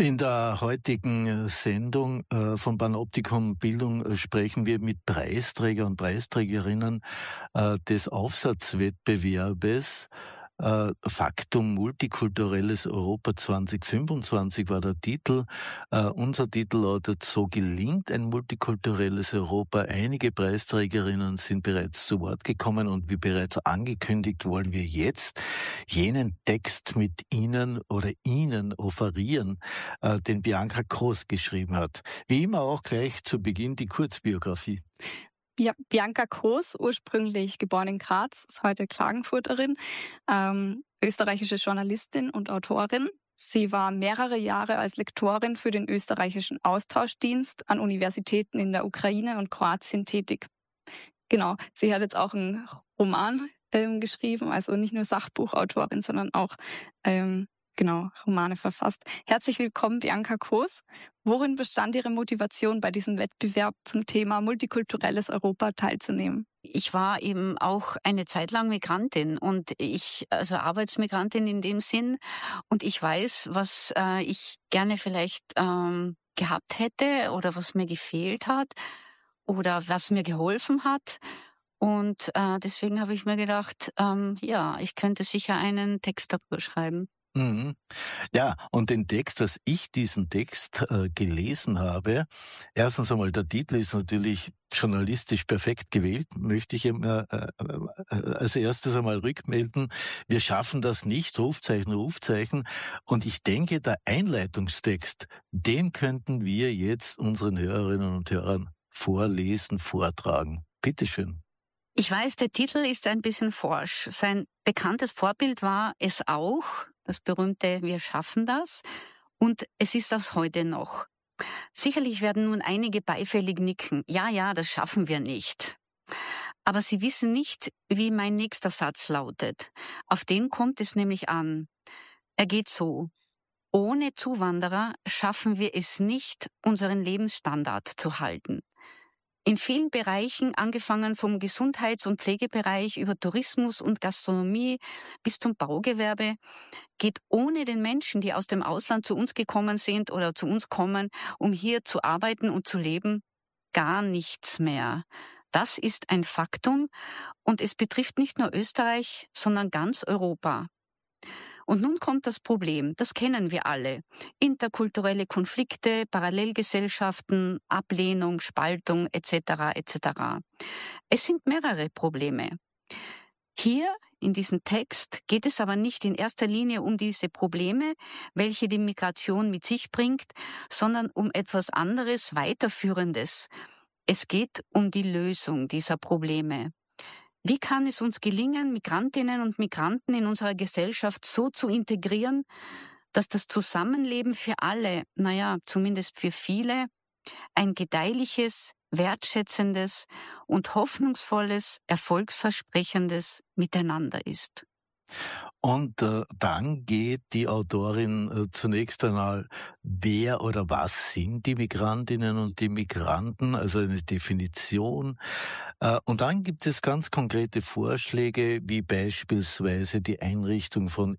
In der heutigen Sendung von Panoptikum Bildung sprechen wir mit Preisträger und Preisträgerinnen des Aufsatzwettbewerbes. Faktum Multikulturelles Europa 2025 war der Titel. Unser Titel lautet So gelingt ein multikulturelles Europa. Einige Preisträgerinnen sind bereits zu Wort gekommen und wie bereits angekündigt, wollen wir jetzt jenen Text mit Ihnen offerieren, den Bianca Kroos geschrieben hat. Wie immer auch gleich zu Beginn die Kurzbiografie. Bianca Kroos, ursprünglich geboren in Graz, ist heute Klagenfurterin, österreichische Journalistin und Autorin. Sie war mehrere Jahre als Lektorin für den österreichischen Austauschdienst an Universitäten in der Ukraine und Kroatien tätig. Genau, sie hat jetzt auch einen Roman geschrieben, also nicht nur Sachbuchautorin, sondern auch Romane verfasst. Herzlich willkommen, Bianca Kroos. Worin bestand Ihre Motivation, bei diesem Wettbewerb zum Thema multikulturelles Europa teilzunehmen? Ich war eben auch eine Zeit lang Migrantin also Arbeitsmigrantin in dem Sinn. Und ich weiß, was ich gerne vielleicht gehabt hätte oder was mir gefehlt hat oder was mir geholfen hat. Und deswegen habe ich mir gedacht, ich könnte sicher einen Text darüber schreiben. Mhm. Ja, und als ich diesen Text gelesen habe, erstens einmal, der Titel ist natürlich journalistisch perfekt gewählt, möchte ich als erstes einmal rückmelden. Wir schaffen das nicht, Rufzeichen, Rufzeichen. Und ich denke, der Einleitungstext, den könnten wir jetzt unseren Hörerinnen und Hörern vorlesen, vortragen. Bitteschön. Ich weiß, der Titel ist ein bisschen forsch. Sein bekanntes Vorbild war es auch, das berühmte Wir schaffen das. Und es ist das heute noch. Sicherlich werden nun einige beifällig nicken. Ja, das schaffen wir nicht. Aber Sie wissen nicht, wie mein nächster Satz lautet. Auf den kommt es nämlich an. Er geht so. Ohne Zuwanderer schaffen wir es nicht, unseren Lebensstandard zu halten. In vielen Bereichen, angefangen vom Gesundheits- und Pflegebereich über Tourismus und Gastronomie bis zum Baugewerbe, geht ohne den Menschen, die aus dem Ausland zu uns gekommen sind oder zu uns kommen, um hier zu arbeiten und zu leben, gar nichts mehr. Das ist ein Faktum und es betrifft nicht nur Österreich, sondern ganz Europa. Und nun kommt das Problem, das kennen wir alle. Interkulturelle Konflikte, Parallelgesellschaften, Ablehnung, Spaltung etc. etc. Es sind mehrere Probleme. Hier in diesem Text geht es aber nicht in erster Linie um diese Probleme, welche die Migration mit sich bringt, sondern um etwas anderes, Weiterführendes. Es geht um die Lösung dieser Probleme. Wie kann es uns gelingen, Migrantinnen und Migranten in unserer Gesellschaft so zu integrieren, dass das Zusammenleben für alle, zumindest für viele, ein gedeihliches, wertschätzendes und hoffnungsvolles, erfolgsversprechendes Miteinander ist? Und dann geht die Autorin zunächst einmal, wer oder was sind die Migrantinnen und die Migranten, also eine Definition. Und dann gibt es ganz konkrete Vorschläge, wie beispielsweise die Einrichtung von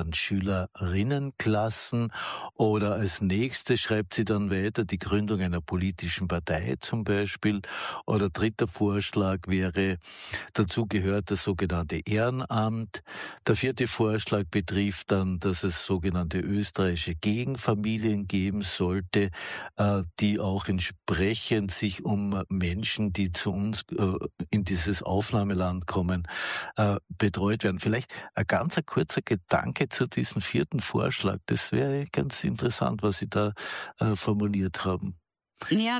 Eltern-Schülerinnenklassen oder als nächstes schreibt sie dann weiter die Gründung einer politischen Partei zum Beispiel. Oder dritter Vorschlag wäre, dazu gehört das sogenannte Ehrenamt. Der vierte Vorschlag betrifft dann, dass es sogenannte österreichische Gegenfamilien geben sollte, die auch entsprechend sich um Menschen, die zu uns in dieses Aufnahmeland kommen, betreut werden. Vielleicht ein ganz kurzer Gedanke zu diesem vierten Vorschlag. Das wäre ganz interessant, was Sie da formuliert haben. Ja,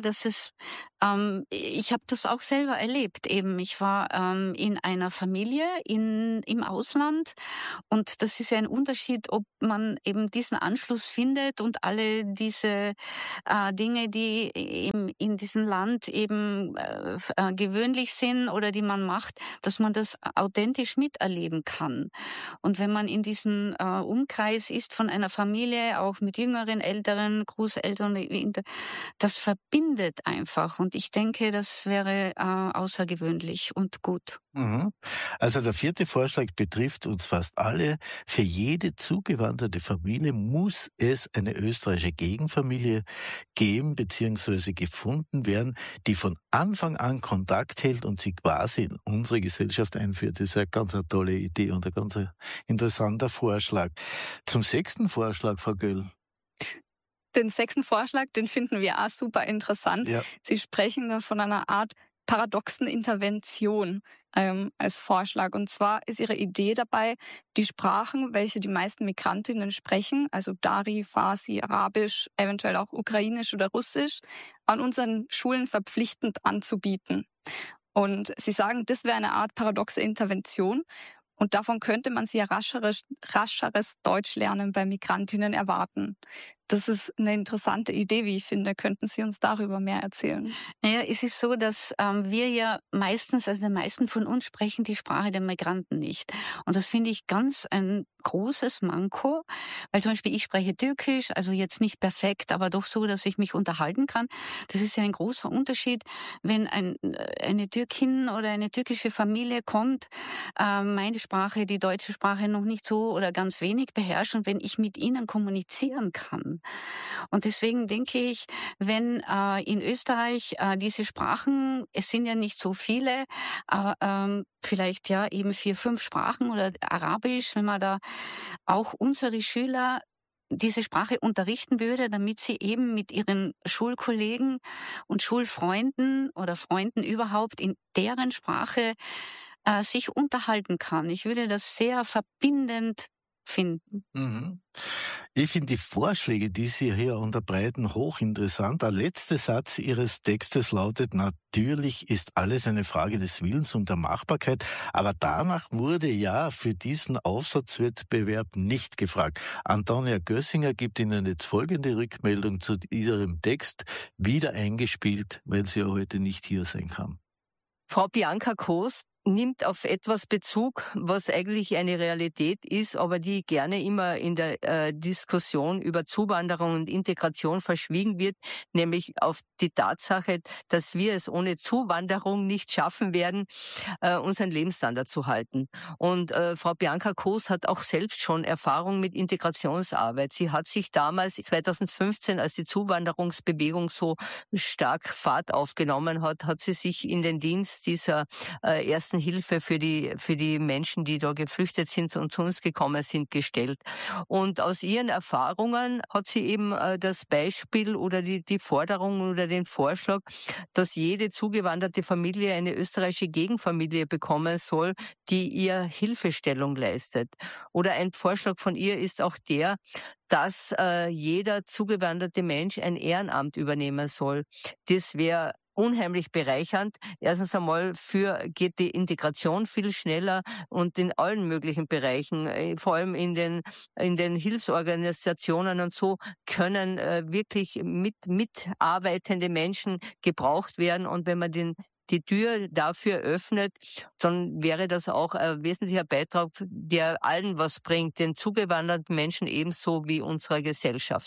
ich habe das auch selber erlebt eben. Ich war in einer Familie im Ausland und das ist ja ein Unterschied, ob man eben diesen Anschluss findet und alle diese Dinge, die eben in diesem Land eben gewöhnlich sind oder die man macht, dass man das authentisch miterleben kann. Und wenn man in diesem Umkreis ist von einer Familie, auch mit jüngeren, älteren, Großeltern, das verbindet einfach. Und ich denke, das wäre außergewöhnlich und gut. Mhm. Also der 4. Vorschlag betrifft uns fast alle. Für jede zugewanderte Familie muss es eine österreichische Gegenfamilie geben bzw. gefunden werden, die von Anfang an Kontakt hält und sie quasi in unsere Gesellschaft einführt. Das ist eine ganz eine tolle Idee und ein ganz interessanter Vorschlag. Zum 6. Vorschlag, Frau Göll. Den 6. Vorschlag, den finden wir auch super interessant. Ja. Sie sprechen da von einer Art paradoxen Intervention als Vorschlag. Und zwar ist Ihre Idee dabei, die Sprachen, welche die meisten Migrantinnen sprechen, also Dari, Farsi, Arabisch, eventuell auch Ukrainisch oder Russisch, an unseren Schulen verpflichtend anzubieten. Und Sie sagen, das wäre eine Art paradoxe Intervention. Und davon könnte man sich ja rascheres Deutschlernen bei Migrantinnen erwarten. Das ist eine interessante Idee, wie ich finde. Könnten Sie uns darüber mehr erzählen? Naja, es ist so, dass wir ja meistens, also die meisten von uns sprechen die Sprache der Migranten nicht. Und das finde ich ganz ein großes Manko, weil zum Beispiel ich spreche Türkisch, also jetzt nicht perfekt, aber doch so, dass ich mich unterhalten kann. Das ist ja ein großer Unterschied, wenn eine Türkin oder eine türkische Familie kommt, meine Sprache, die deutsche Sprache noch nicht so oder ganz wenig beherrscht und wenn ich mit ihnen kommunizieren kann. Und deswegen denke ich, wenn in Österreich diese Sprachen, es sind ja nicht so viele, aber vielleicht ja eben 4, 5 Sprachen oder Arabisch, wenn man da auch unsere Schüler diese Sprache unterrichten würde, damit sie eben mit ihren Schulkollegen und Schulfreunden oder Freunden überhaupt in deren Sprache sich unterhalten kann. Ich würde das sehr verbindend finden. Mhm. Ich finde die Vorschläge, die Sie hier unterbreiten, hochinteressant. Der letzte Satz Ihres Textes lautet: Natürlich ist alles eine Frage des Willens und der Machbarkeit, aber danach wurde ja für diesen Aufsatzwettbewerb nicht gefragt. Antonia Gössinger gibt Ihnen jetzt folgende Rückmeldung zu Ihrem Text, wieder eingespielt, weil sie ja heute nicht hier sein kann. Frau Bianca Koos nimmt auf etwas Bezug, was eigentlich eine Realität ist, aber die gerne immer in der Diskussion über Zuwanderung und Integration verschwiegen wird, nämlich auf die Tatsache, dass wir es ohne Zuwanderung nicht schaffen werden, unseren Lebensstandard zu halten. Und Frau Bianca Koos hat auch selbst schon Erfahrung mit Integrationsarbeit. Sie hat sich damals 2015, als die Zuwanderungsbewegung so stark Fahrt aufgenommen hat, hat sie sich in den Dienst dieser ersten Hilfe für die Menschen, die da geflüchtet sind und zu uns gekommen sind, gestellt. Und aus ihren Erfahrungen hat sie eben das Beispiel oder die Forderung oder den Vorschlag, dass jede zugewanderte Familie eine österreichische Gegenfamilie bekommen soll, die ihr Hilfestellung leistet. Oder ein Vorschlag von ihr ist auch der, dass jeder zugewanderte Mensch ein Ehrenamt übernehmen soll. Das wäre unheimlich bereichernd. Erstens einmal geht die Integration viel schneller und in allen möglichen Bereichen, vor allem in den Hilfsorganisationen und so, können wirklich mitarbeitende Menschen gebraucht werden. Und wenn man die Tür dafür öffnet, dann wäre das auch ein wesentlicher Beitrag, der allen was bringt, den zugewanderten Menschen ebenso wie unserer Gesellschaft.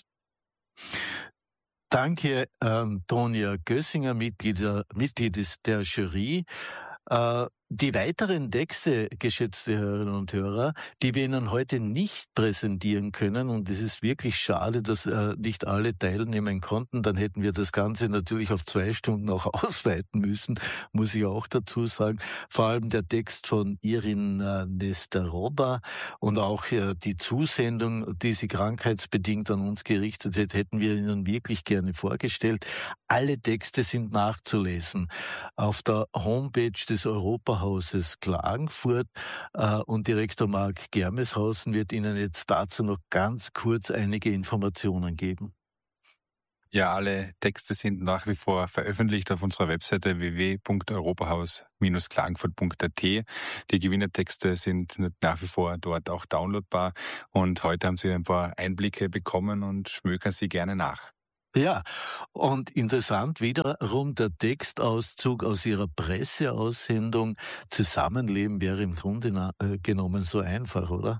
Danke, Antonia Gössinger, Mitglied der Jury. Die weiteren Texte, geschätzte Hörerinnen und Hörer, die wir Ihnen heute nicht präsentieren können, und es ist wirklich schade, dass nicht alle teilnehmen konnten, dann hätten wir das Ganze natürlich auf 2 Stunden auch ausweiten müssen, muss ich auch dazu sagen. Vor allem der Text von Irin Nesterova und auch die Zusendung, die sie krankheitsbedingt an uns gerichtet hat, hätten wir Ihnen wirklich gerne vorgestellt. Alle Texte sind nachzulesen auf der Homepage des Europahauses Klagenfurt, und Direktor Marc Germeshausen wird Ihnen jetzt dazu noch ganz kurz einige Informationen geben. Ja, alle Texte sind nach wie vor veröffentlicht auf unserer Webseite www.europahaus-klagenfurt.at. Die Gewinnertexte sind nach wie vor dort auch downloadbar und heute haben Sie ein paar Einblicke bekommen und schmökern Sie gerne nach. Ja, und interessant wiederum der Textauszug aus Ihrer Presseaussendung. Zusammenleben wäre im Grunde genommen so einfach, oder?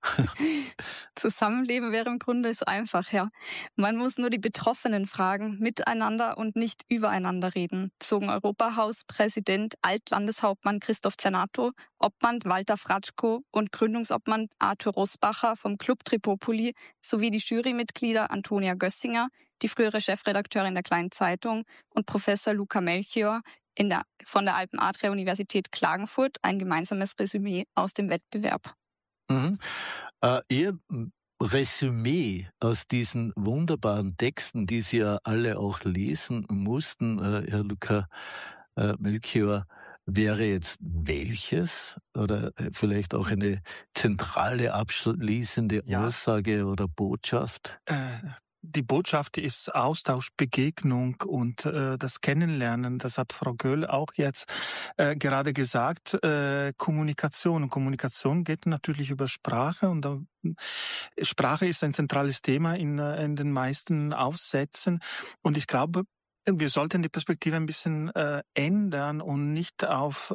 Zusammenleben wäre im Grunde so einfach, ja. Man muss nur die Betroffenen fragen, miteinander und nicht übereinander reden, zogen Europahauspräsident Altlandeshauptmann Christoph Zernato, Obmann Walter Fratschko und Gründungsobmann Arthur Rosbacher vom Club Tripopoli sowie die Jurymitglieder Antonia Gössinger, die frühere Chefredakteurin der Kleinen Zeitung, und Professor Luca Melchior von der Alpen-Adria-Universität Klagenfurt ein gemeinsames Resümee aus dem Wettbewerb. Mhm. Ihr Resümee aus diesen wunderbaren Texten, die Sie ja alle auch lesen mussten, Herr Luca Melchior, wäre jetzt welches? Oder vielleicht auch eine zentrale abschließende Aussage oder Botschaft? Die Botschaft ist Austausch, Begegnung und das Kennenlernen. Das hat Frau Göll auch jetzt gerade gesagt. Kommunikation. Und Kommunikation geht natürlich über Sprache. Und Sprache ist ein zentrales Thema in den meisten Aufsätzen. Und ich glaube, wir sollten die Perspektive ein bisschen ändern und nicht auf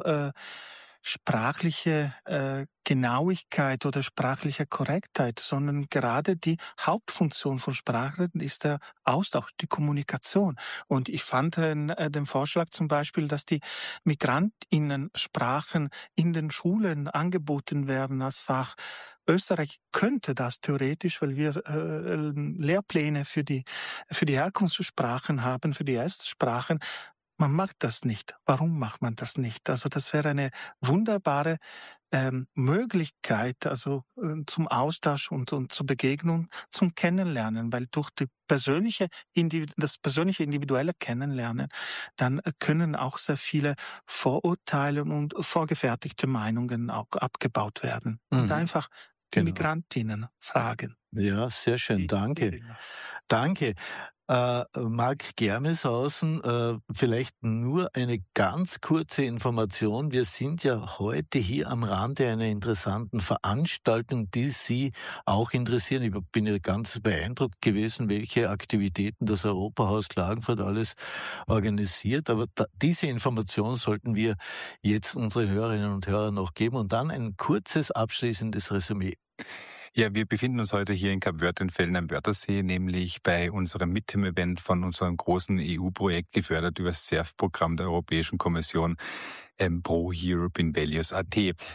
sprachliche Genauigkeit oder sprachliche Korrektheit, sondern gerade die Hauptfunktion von Sprache ist der Austausch, die Kommunikation. Und ich fand den Vorschlag zum Beispiel, dass die MigrantInnen-Sprachen in den Schulen angeboten werden als Fach. Österreich könnte das theoretisch, weil wir Lehrpläne für die Herkunftssprachen haben, für die Erstsprachen. Man macht das nicht. Warum macht man das nicht? Also das wäre eine wunderbare Möglichkeit, also zum Austausch und zur Begegnung, zum Kennenlernen, weil durch das persönliche individuelle Kennenlernen, dann können auch sehr viele Vorurteile und vorgefertigte Meinungen auch abgebaut werden. Und einfach die Migrantinnen fragen. Ja, sehr schön. Danke. Danke. Marc Germeshausen, vielleicht nur eine ganz kurze Information. Wir sind ja heute hier am Rande einer interessanten Veranstaltung, die Sie auch interessieren. Ich bin ja ganz beeindruckt gewesen, welche Aktivitäten das Europahaus Klagenfurt alles organisiert. Aber diese Information sollten wir jetzt unsere Hörerinnen und Hörer noch geben. Und dann ein kurzes abschließendes Resümee. Ja, wir befinden uns heute hier in Kapverde in Fällen am Wörthersee, nämlich bei unserem Midterm-Event von unserem großen EU-Projekt, gefördert über das CERF-Programm der Europäischen Kommission, Pro Europe in Values.at.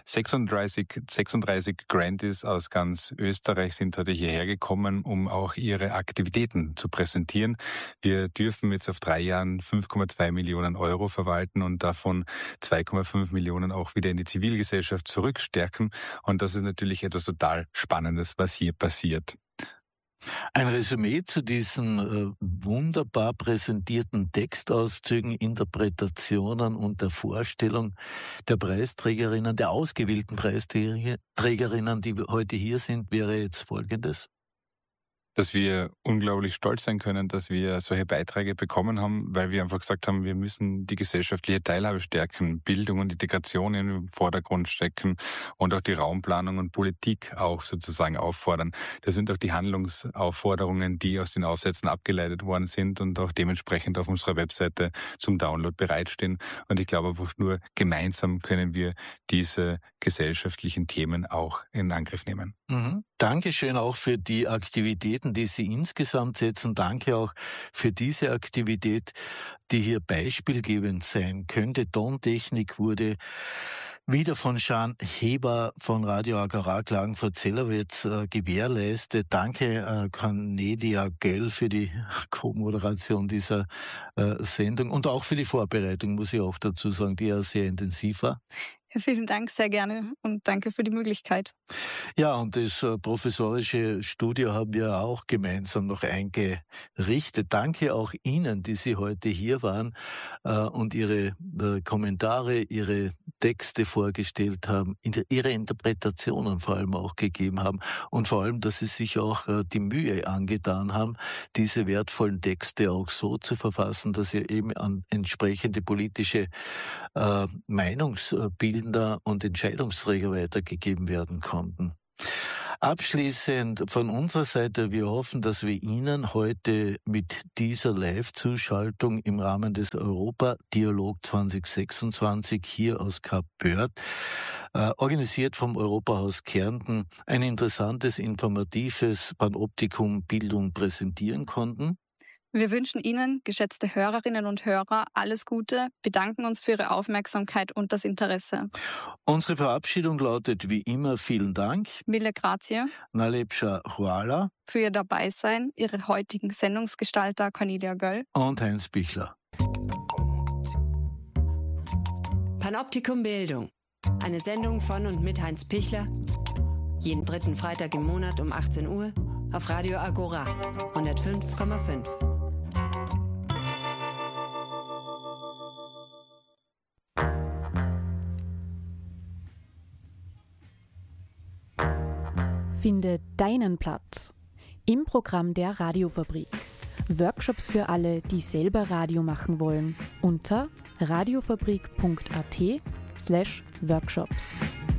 36 Grantees aus ganz Österreich sind heute hierher gekommen, um auch ihre Aktivitäten zu präsentieren. Wir dürfen jetzt auf 3 Jahren 5,2 Millionen Euro verwalten und davon 2,5 Millionen auch wieder in die Zivilgesellschaft zurückstärken. Und das ist natürlich etwas total Spannendes, was hier passiert. Ein Resümee zu diesen wunderbar präsentierten Textauszügen, Interpretationen und der Vorstellung der Preisträgerinnen, der ausgewählten Preisträgerinnen, die heute hier sind, wäre jetzt Folgendes. Dass wir unglaublich stolz sein können, dass wir solche Beiträge bekommen haben, weil wir einfach gesagt haben, wir müssen die gesellschaftliche Teilhabe stärken, Bildung und Integration im Vordergrund stecken und auch die Raumplanung und Politik auch sozusagen auffordern. Das sind auch die Handlungsaufforderungen, die aus den Aufsätzen abgeleitet worden sind und auch dementsprechend auf unserer Webseite zum Download bereitstehen. Und ich glaube einfach nur gemeinsam können wir diese gesellschaftlichen Themen auch in Angriff nehmen. Dankeschön auch für die Aktivitäten, die Sie insgesamt setzen. Danke auch für diese Aktivität, die hier beispielgebend sein könnte. Tontechnik wurde wieder von Jean Heber von Radio Agora Klagenfurt-Zellerwitz gewährleistet. Danke Cornelia Göll für die Co-Moderation dieser Sendung und auch für die Vorbereitung, muss ich auch dazu sagen, die ja sehr intensiv war. Ja, vielen Dank, sehr gerne und danke für die Möglichkeit. Ja, und das professorische Studio haben wir auch gemeinsam noch eingerichtet. Danke auch Ihnen, die Sie heute hier waren und Ihre Kommentare, Ihre Texte vorgestellt haben, Ihre Interpretationen vor allem auch gegeben haben und vor allem, dass Sie sich auch die Mühe angetan haben, diese wertvollen Texte auch so zu verfassen, dass sie eben an entsprechende politische Meinungsbildner und Entscheidungsträger weitergegeben werden konnten. Abschließend von unserer Seite, wir hoffen, dass wir Ihnen heute mit dieser Live-Zuschaltung im Rahmen des Europa-Dialog 2026 hier aus Kapstadt, organisiert vom Europahaus Kärnten, ein interessantes, informatives Panoptikum Bildung präsentieren konnten. Wir wünschen Ihnen, geschätzte Hörerinnen und Hörer, alles Gute, bedanken uns für Ihre Aufmerksamkeit und das Interesse. Unsere Verabschiedung lautet wie immer vielen Dank. Mille grazie. Najlepša hvala. Für Ihr Dabeisein, Ihre heutigen Sendungsgestalter Cornelia Göll und Heinz Bichler. Panoptikum Bildung. Eine Sendung von und mit Heinz Pichler. Jeden dritten Freitag im Monat um 18 Uhr auf Radio Agora 105,5. Finde deinen Platz im Programm der Radiofabrik. Workshops für alle, die selber Radio machen wollen, unter radiofabrik.at/workshops.